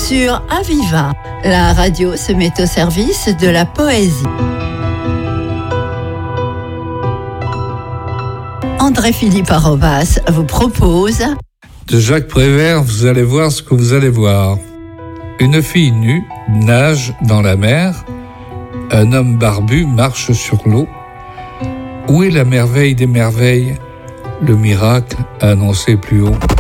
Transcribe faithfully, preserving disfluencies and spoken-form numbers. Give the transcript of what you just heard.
sur Aviva. La radio se met au service de la poésie. André-Philippe Arobas vous propose... De Jacques Prévert, vous allez voir ce que vous allez voir. Une fille nue nage dans la mer. Un homme barbu marche sur l'eau. Où est la merveille des merveilles? Le miracle annoncé plus haut.